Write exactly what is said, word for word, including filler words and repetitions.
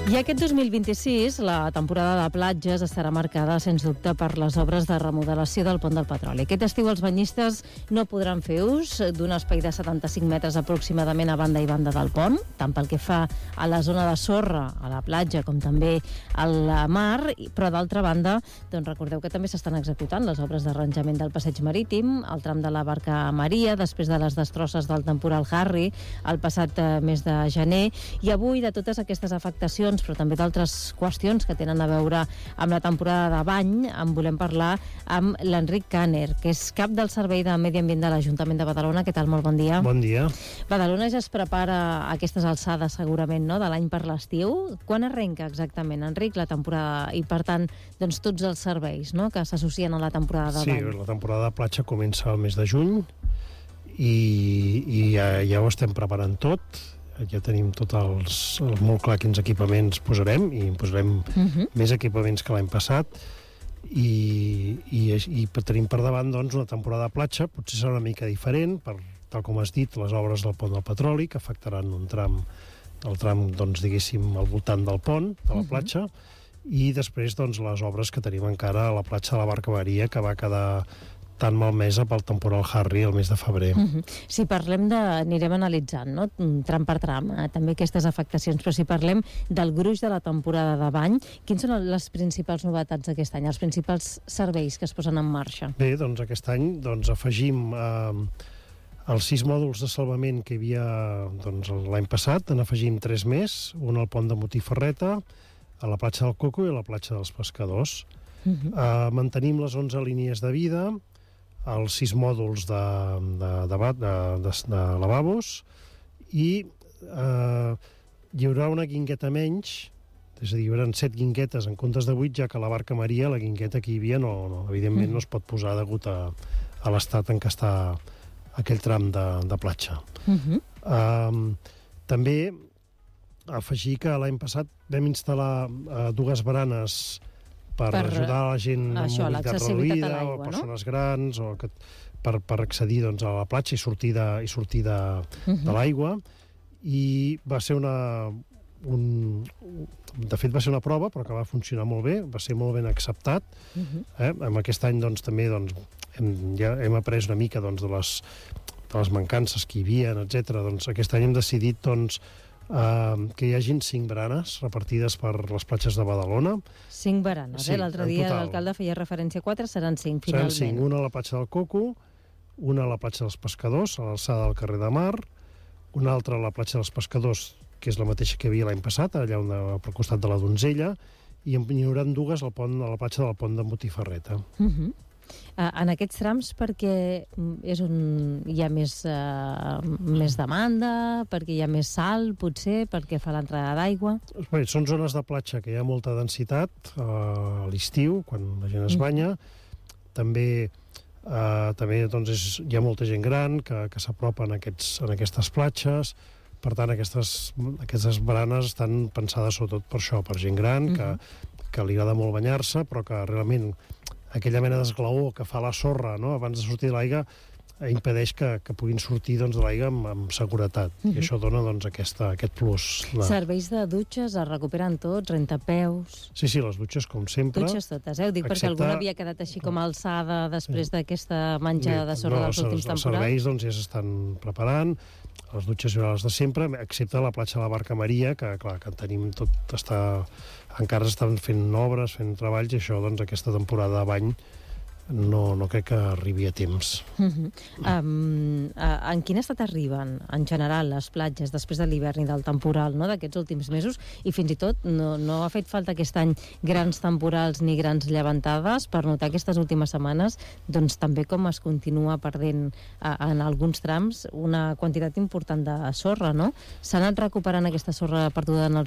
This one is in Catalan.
I aquest dos mil vint-i-sis, la temporada de platges estarà marcada, sens dubte, per les obres de remodelació del Pont del Petroli. Aquest estiu els banyistes no podran fer ús d'un espai de setanta-cinc metres aproximadament a banda i banda del pont, tant pel que fa a la zona de sorra, a la platja, com també al mar, però d'altra banda, doncs recordeu que també s'estan executant les obres d'arranjament del passeig marítim, el tram de la Barca Maria, després de les destrosses del temporal Harry, el passat eh, mes de gener, i avui de totes aquestes afectacions, però també d'altres qüestions que tenen a veure amb la temporada de bany, en volem parlar amb l'Enric Kanner, que és cap del Servei de Medi Ambient de l'Ajuntament de Badalona. Què tal? Molt bon dia. Bon dia. Badalona ja es prepara a aquestes alçades, segurament, no?, de l'any per l'estiu. Quan arrenca exactament, Enric, la temporada i, per tant, doncs, tots els serveis, no?, que s'associen a la temporada de sí, bany? Sí, la temporada de platja comença el mes de juny i, i ja, ja ho estem preparant tot. Ja tenim tot els, els molt clar quins equipaments posarem, i posarem uh-huh. més equipaments que l'any passat, i, i, i tenim per davant, doncs, una temporada de platja. Potser serà una mica diferent, per, tal com has dit, les obres del Pont del Petroli, que afectaran un tram, el tram, doncs, diguéssim, al voltant del pont, de la platja, uh-huh. i després, doncs, les obres que tenim encara a la platja de la Barca Maria, que va quedar tan malmesa pel temporal Harry el mes de febrer. Uh-huh. Si parlem de... anirem analitzant, no?, tram per tram, eh, també aquestes afectacions, però si parlem del gruix de la temporada de bany, quins són les principals novetats d'aquest any, els principals serveis que es posen en marxa? Bé, doncs aquest any doncs, afegim eh, els sis mòduls de salvament que hi havia doncs, l'any passat, en afegim tres més, un al pont de Motiferreta, a la platja del Coco i a la platja dels Pescadors. Uh-huh. Eh, mantenim les onze línies de vida, els sis mòduls de, de, de, de, de, de lavabos, i eh, hi haurà una guingueta menys, és a dir, hi haurà set guinguetes en comptes de vuit, ja que la Barca Maria, la guingueta que hi havia, no, no, evidentment no es pot posar degut a, a l'estat en què està aquell tram de, de platja. Uh-huh. eh, també afegir que l'any passat vam instal·lar eh, dues baranes per, per ajudar la gent amb això, mobilitat reduïda, o persones no? grans, o que, per, per accedir doncs, a la platja i sortir de, i sortir de, uh-huh. de l'aigua. I va ser una... Un, de fet, va ser una prova, però que va funcionar molt bé, va ser molt ben acceptat. Uh-huh. eh? Amb aquest any, doncs, també doncs, hem, ja hem après una mica doncs, de, les, de les mancances que hi havia, etcètera. Doncs, aquest any hem decidit doncs, Uh, que hi hagin cinc baranes repartides per les platges de Badalona. Cinc baranes, sí, eh? L'altre dia l'alcalde feia referència a quatre, seran cinc, finalment. Seran cinc, una a la platja del Coco, una a la platja dels Pescadors, a l'alçada del carrer de Mar, una altra a la platja dels Pescadors, que és la mateixa que hi havia l'any passat, allà on, al costat de la Donzella, i n'hi haurà dues al pont, a la platja del pont de Motiferreta. Uh-huh. Uh, en aquests trams perquè és un, hi ha més, uh, més demanda, perquè hi ha més sal, potser, perquè fa l'entrada d'aigua? Bé, són zones de platja que hi ha molta densitat uh, a l'estiu, quan la gent es banya. Mm. També, uh, també doncs és, hi ha molta gent gran que, que s'apropa en, aquests, en aquestes platges. Per tant, aquestes, aquestes baranes estan pensades sobretot per això, per gent gran, mm-hmm. que, que li agrada molt banyar-se, però que realment aquella mena d'esglaó que fa la sorra, no?, abans de sortir de l'aigua, impedeix que, que puguin sortir doncs, de l'aigua amb, amb seguretat. Uh-huh. I això dona doncs, aquesta, aquest plus. La... Serveis de dutxes es recuperen tots, rentapeus... Sí, sí, les dutxes com sempre. Dutxes totes, eh? Ho dic excepte... perquè alguna havia quedat així com alçada després d'aquesta menja de sorra no, dels últims temporals. Els serveis doncs, ja s'estan preparant, les dutxes hi haurà les de sempre, excepte la platja de la Barca Maria, que clar, que tenim tot, està... encara estan fent obres, fent treballs, i això, doncs, aquesta temporada de bany no, no crec que arribi a temps. Uh-huh. Um, uh, en quin estat arriben, en general, les platges després de l'hivern i del temporal, no?, d'aquests últims mesos? I fins i tot no, no ha fet falta aquest any grans temporals ni grans llevantades per notar aquestes últimes setmanes doncs també com es continua perdent uh, en alguns trams una quantitat important de sorra, no? S'ha anat recuperant aquesta sorra perduda en els